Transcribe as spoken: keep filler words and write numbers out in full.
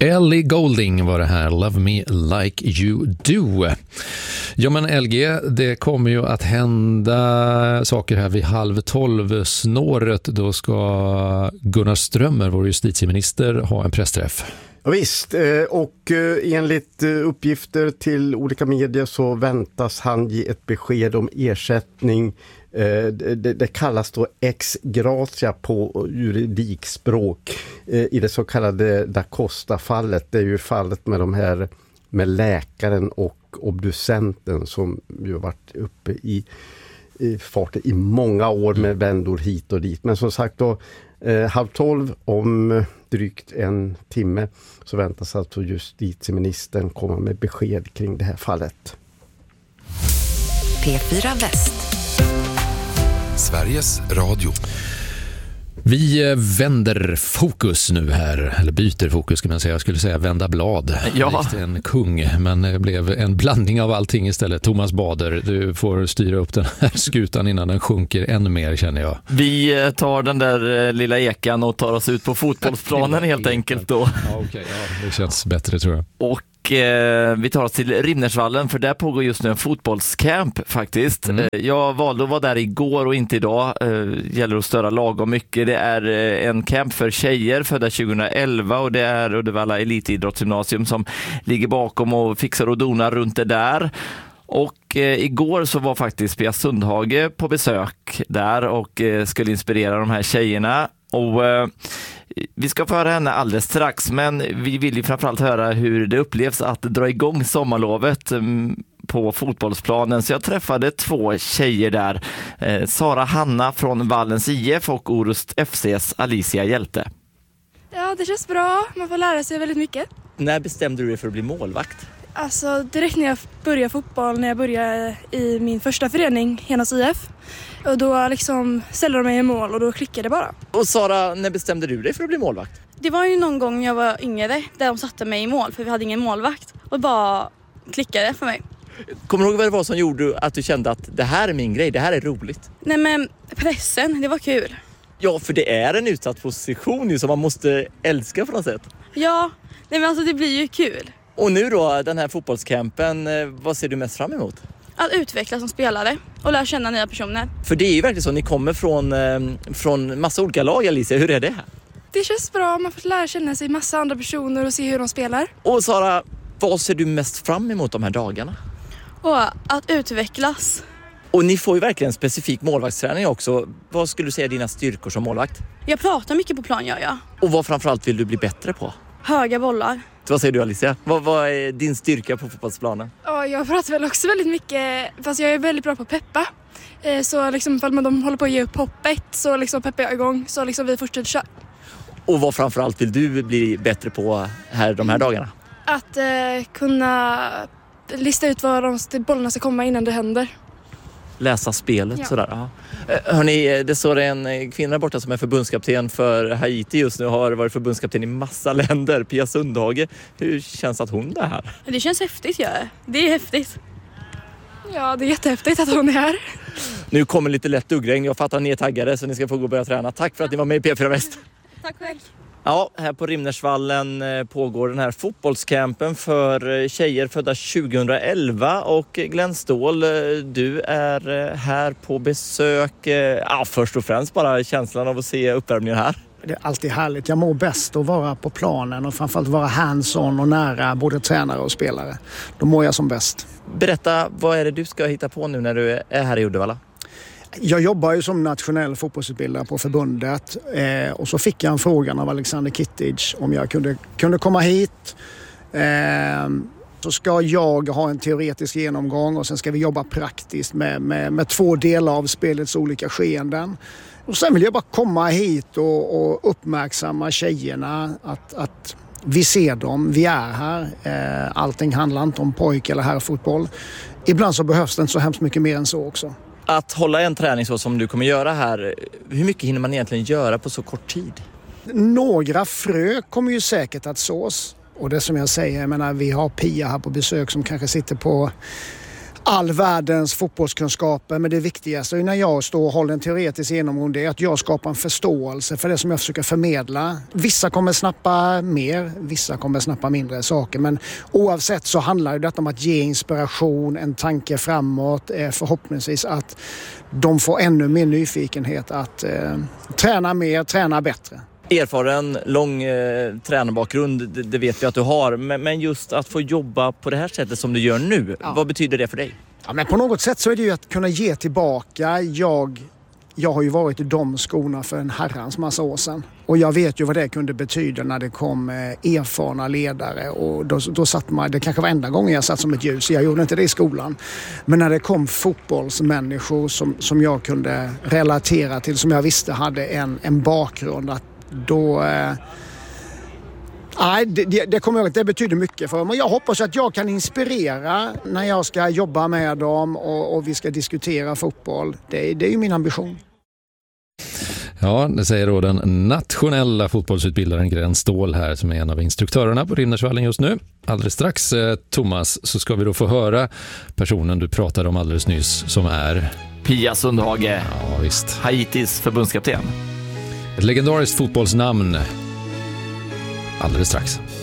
Ellie Goulding var det här, Love Me Like You Do. Ja men L G, det kommer ju att hända saker här vid halv tolv snåret. Då ska Gunnar Strömmer, vår justitieminister, ha en pressträff. Ja, visst, och enligt uppgifter till olika medier så väntas han ge ett besked om ersättning. Det, det kallas då ex gratia på juridikspråk i det så kallade Da Costa-fallet. Det är ju fallet med de här med läkaren och obducenten som ju har varit uppe i, i farten i många år med vändor hit och dit. Men som sagt då, eh, halv tolv om drygt en timme så väntas alltså justitieministern komma med besked kring det här fallet. P fyra Väst. Sveriges Radio. Vi vänder fokus nu här, eller byter fokus kan man säga. Jag skulle säga vända blad, ja. Likt en kung, men det blev en blandning av allting istället. Thomas Bader, du får styra upp den här skutan innan den sjunker ännu mer, känner jag. Vi tar den där lilla ekan och tar oss ut på fotbollsplanen helt enkelt då. Ja, okay, ja, det känns bättre tror jag. Och vi tar oss till Rimnersvallen, för där pågår just nu en fotbollscamp faktiskt. Mm. Jag valde att vara där igår och inte idag. Gäller att störa lagom mycket. Det är en camp för tjejer födda tjugoelva och det är Uddevalla elitidrottsgymnasium som ligger bakom och fixar och donar runt det där. Och eh, igår så var faktiskt Pia Sundhage på besök där och eh, skulle inspirera de här tjejerna. Och eh, vi ska få höra henne alldeles strax, men vi vill ju framförallt höra hur det upplevs att dra igång sommarlovet mm, på fotbollsplanen. Så jag träffade två tjejer där. Eh, Sara Hanna från Vallens I F och Orust F C:s Alicia Hjälte. Ja, det känns bra. Man får lära sig väldigt mycket. När bestämde du dig för att bli målvakt? Alltså direkt när jag började fotboll, när jag började i min första förening, Henås I F. Och då liksom ställde de mig i mål och då klickade det bara. Och Sara, när bestämde du dig för att bli målvakt? Det var ju någon gång jag var yngre där de satte mig i mål för vi hade ingen målvakt. Och bara klickade för mig. Kommer du ihåg vad det var som gjorde att du kände att det här är min grej, det här är roligt? Nej men pressen, det var kul. Ja, för det är en utsatt position ju som man måste älska på något sätt. Ja, nej men alltså det blir ju kul. Och nu då, den här fotbollscampen, vad ser du mest fram emot? Att utvecklas som spelare och lära känna nya personer. För det är ju verkligen så, ni kommer från, eh, från massa olika lag, Alicia. Hur är det här? Det känns bra, man får lära känna sig massa andra personer och se hur de spelar. Och Sara, vad ser du mest fram emot de här dagarna? Och att utvecklas. Och ni får ju verkligen en specifik målvaktsträning också. Vad skulle du säga är dina styrkor som målvakt? Jag pratar mycket på plan, gör jag. Och vad framförallt vill du bli bättre på? Höga bollar. Vad säger du, Alicia? Vad, vad är din styrka på fotbollsplanen? Ja, jag pratar väl också väldigt mycket, fast jag är väldigt bra på att peppa. Så liksom ifall man de håller på att ge upp hoppet så liksom peppar jag igång så liksom vi fortsätter köra. Och vad framförallt vill du bli bättre på här de här dagarna? Att eh, kunna lista ut var de bollarna ska komma innan det händer. Läsa spelet, ja. Sådär. Ja. Hörrni, det står en kvinna borta som är förbundskapten för Haiti just nu, har varit förbundskapten i massa länder, Pia Sundhage. Hur känns att hon är här? Det känns häftigt, ja. Det är häftigt. Ja, det är jättehäftigt att hon är här. Nu kommer lite lätt duggregn, jag fattar att ni är taggade så ni ska få gå och börja träna. Tack för att ni var med i P fyra Väst. Tack själv. Ja, här på Rimnersvallen pågår den här fotbollscampen för tjejer födda tjugoelva och Glenn Ståhl, du är här på besök. Ja, först och främst bara känslan av att se uppvärmningen här. Det är alltid härligt. Jag mår bäst att vara på planen och framförallt vara hands-on och nära både tränare och spelare. Då mår jag som bäst. Berätta, vad är det du ska hitta på nu när du är här i Uddevalla? Jag jobbar ju som nationell fotbollsutbildare på förbundet eh, och så fick jag en fråga av Alexander Kittage om jag kunde, kunde komma hit. Eh, så ska jag ha en teoretisk genomgång och sen ska vi jobba praktiskt med, med, med två delar av spelets olika skeenden. Och sen vill jag bara komma hit och, och uppmärksamma tjejerna att, att vi ser dem, vi är här. Eh, allting handlar inte om pojk- eller herrfotboll. Ibland så behövs det inte så hemskt mycket mer än så också. Att hålla en träning så som du kommer göra här, hur mycket hinner man egentligen göra på så kort tid? Några frö kommer ju säkert att sås. Och det som jag säger, jag menar, vi har Pia här på besök som kanske sitter på all världens fotbollskunskaper, men det viktigaste när jag står och håller en teoretisk genomgång det är att jag skapar en förståelse för det som jag försöker förmedla. Vissa kommer snappa mer, vissa kommer snappa mindre saker, men oavsett så handlar det om att ge inspiration, en tanke framåt, förhoppningsvis att de får ännu mer nyfikenhet att eh, träna mer, träna bättre. Erfaren, lång eh, tränarbakgrund, det, det vet vi att du har. Men, men just att få jobba på det här sättet som du gör nu, ja. Vad betyder det för dig? Ja, men på något sätt så är det ju att kunna ge tillbaka. Jag, jag har ju varit i de skorna för en herrans massa år sedan. Och jag vet ju vad det kunde betyda när det kom eh, erfarna ledare. Och då, då satt man, det kanske var enda gången jag satt som ett ljus. Jag gjorde inte det i skolan. Men när det kom fotbollsmänniskor som, som jag kunde relatera till, som jag visste hade en, en bakgrund att då... Eh, nej, det, det, det kommer jag att det betyder mycket för mig. Jag hoppas att jag kan inspirera när jag ska jobba med dem och, och vi ska diskutera fotboll. Det, det är ju min ambition. Ja, det säger då den nationella fotbollsutbildaren Gren Ståhl här som är en av instruktörerna på Rimnersvallen just nu. Alldeles strax, eh, Thomas, så ska vi då få höra personen du pratade om alldeles nyss som är... Pia Sundhage, ja, visst. Haitis förbundskapten. Ett legendariskt fotbollsnamn. Alldeles strax.